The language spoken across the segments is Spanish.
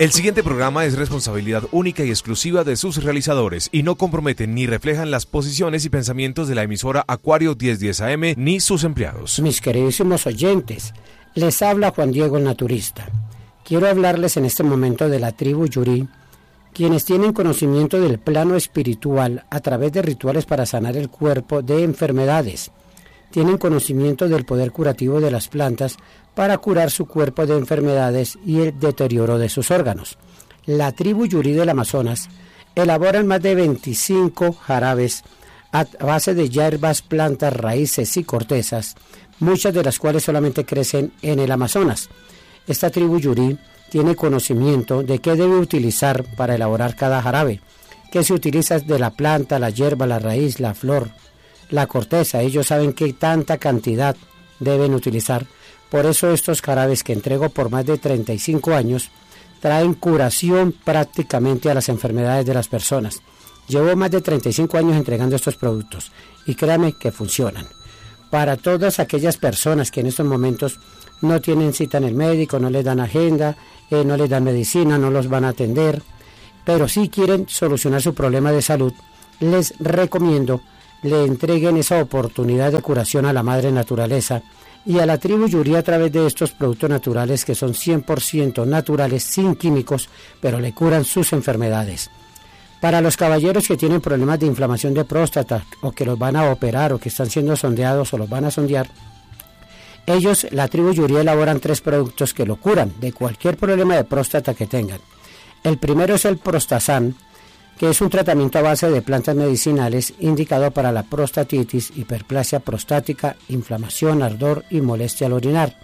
El siguiente programa es responsabilidad única y exclusiva de sus realizadores y no comprometen ni reflejan las posiciones y pensamientos de la emisora Acuario 1010 AM ni sus empleados. Mis queridísimos oyentes, les habla Juan Diego el Naturista. Quiero hablarles en este momento de la tribu Yuri, quienes tienen conocimiento del plano espiritual a través de rituales para sanar el cuerpo de enfermedades. Tienen conocimiento del poder curativo de las plantas para curar su cuerpo de enfermedades y el deterioro de sus órganos. La tribu Yuri del Amazonas elaboran más de 25 jarabes a base de hierbas, plantas, raíces y cortezas, muchas de las cuales solamente crecen en el Amazonas. Esta tribu Yuri tiene conocimiento de qué debe utilizar para elaborar cada jarabe, qué se utiliza de la planta, la hierba, la raíz, la flor, la corteza. Ellos saben qué tanta cantidad deben utilizar. Por eso estos jarabes que entrego por más de 35 años traen curación prácticamente a las enfermedades de las personas. Llevo más de 35 años entregando estos productos y créanme que funcionan. Para todas aquellas personas que en estos momentos no tienen cita en el médico, no les dan agenda, no les dan medicina, no los van a atender, pero sí quieren solucionar su problema de salud, les recomiendo le entreguen esa oportunidad de curación a la madre naturaleza y a la tribu Yuri a través de estos productos naturales que son 100% naturales, sin químicos, pero le curan sus enfermedades. Para los caballeros que tienen problemas de inflamación de próstata o que los van a operar o que están siendo sondeados o los van a sondear, ellos, la tribu Yuri, elaboran 3 productos que lo curan de cualquier problema de próstata que tengan. El primero es el Prostasan, que es un tratamiento a base de plantas medicinales indicado para la prostatitis, hiperplasia prostática, inflamación, ardor y molestia al orinar.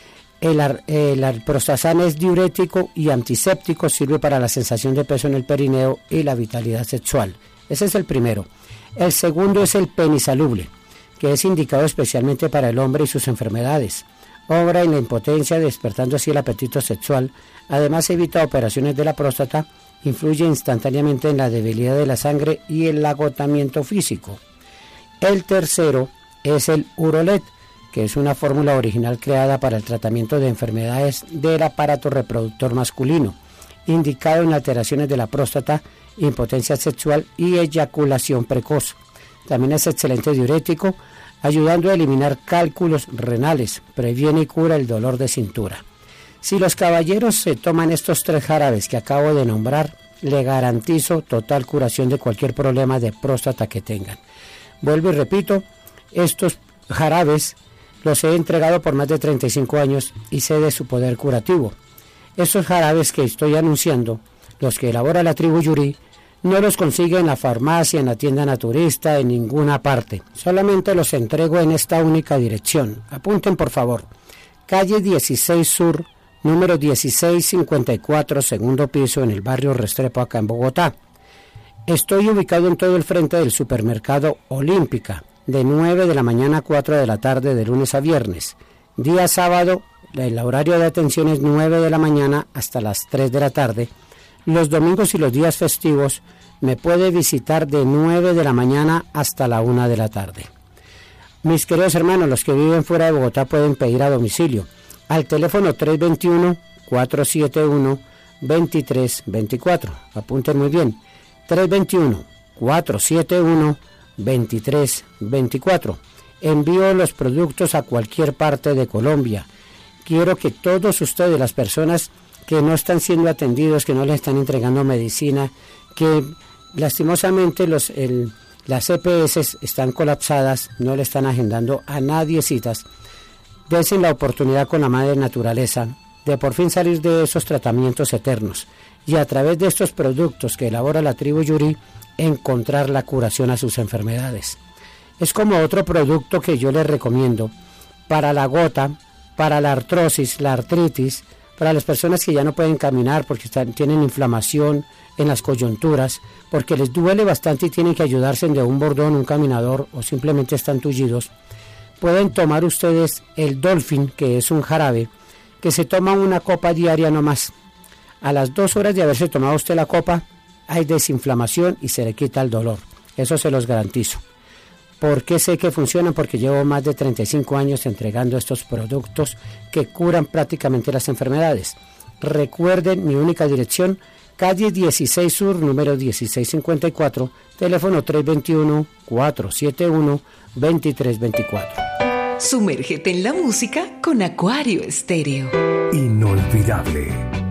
El Prostasan es diurético y antiséptico, sirve para la sensación de peso en el perineo y la vitalidad sexual. Ese es el primero. El segundo es el Penisaluble, que es indicado especialmente para el hombre y sus enfermedades. Obra en la impotencia, despertando así el apetito sexual. Además evita operaciones de la próstata, influye instantáneamente en la debilidad de la sangre y el agotamiento físico. El tercero es el Urolet, que es una fórmula original creada para el tratamiento de enfermedades del aparato reproductor masculino, indicado en alteraciones de la próstata, impotencia sexual y eyaculación precoz. También es excelente diurético, ayudando a eliminar cálculos renales, previene y cura el dolor de cintura. Si los caballeros se toman estos 3 jarabes que acabo de nombrar, le garantizo total curación de cualquier problema de próstata que tengan. Vuelvo y repito, estos jarabes los he entregado por más de 35 años y sé de su poder curativo. Estos jarabes que estoy anunciando, los que elabora la tribu Yuri, no los consigue en la farmacia, en la tienda naturista, en ninguna parte. Solamente los entrego en esta única dirección. Apunten por favor. Calle 16 Sur, número 1654, segundo piso, en el barrio Restrepo, acá en Bogotá. Estoy ubicado en todo el frente del supermercado Olímpica, de 9 de la mañana a 4 de la tarde, de lunes a viernes. Día sábado, el horario de atención es 9 de la mañana hasta las 3 de la tarde. Los domingos y los días festivos me puede visitar de 9 de la mañana hasta la 1 de la tarde. Mis queridos hermanos, los que viven fuera de Bogotá pueden pedir a domicilio al teléfono 321-471-2324. Apunten muy bien, 321-471-2324. Envío los productos a cualquier parte de Colombia. Quiero que todos ustedes, las personas que no están siendo atendidos, que no les están entregando medicina, que lastimosamente las EPS están colapsadas, no le están agendando a nadie citas, dense la oportunidad con la madre naturaleza de por fin salir de esos tratamientos eternos y a través de estos productos que elabora la tribu Yuri encontrar la curación a sus enfermedades. Es como otro producto que yo les recomiendo para la gota, para la artrosis, la artritis, para las personas que ya no pueden caminar porque tienen inflamación en las coyunturas, porque les duele bastante y tienen que ayudarse de un bordón, un caminador o simplemente están tullidos. Pueden tomar ustedes el Dolphin, que es un jarabe, que se toma una copa diaria no más. A las 2 horas de haberse tomado usted la copa, hay desinflamación y se le quita el dolor. Eso se los garantizo. ¿Por qué sé que funcionan? Porque llevo más de 35 años entregando estos productos que curan prácticamente las enfermedades. Recuerden mi única dirección, calle 16 Sur, número 1654, teléfono 321-471-2324. Sumérgete en la música con Acuario Estéreo. Inolvidable.